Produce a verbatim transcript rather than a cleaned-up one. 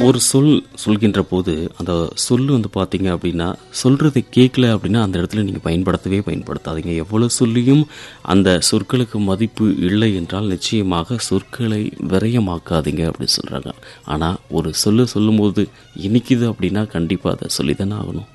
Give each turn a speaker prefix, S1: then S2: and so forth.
S1: ஒரு சொல் சொல்கின்ற போது அந்த சொல் வந்து பார்த்தீங்க அப்படின்னா சொல்கிறத கேட்கல அப்படின்னா அந்த இடத்துல நீங்கள் பயன்படுத்தவே பயன்படுத்தாதீங்க. எவ்வளோ சொல்லியும் அந்த சொற்களுக்கு மதிப்பு இல்லை என்றால் நிச்சயமாக சொற்களை விரயமாக்காதீங்க அப்படின்னு சொல்கிறாங்க. ஆனால் ஒரு சொல்லு சொல்லும்போது இனிக்குது அப்படின்னா கண்டிப்பாக அதை சொல்லி தானே ஆகணும்.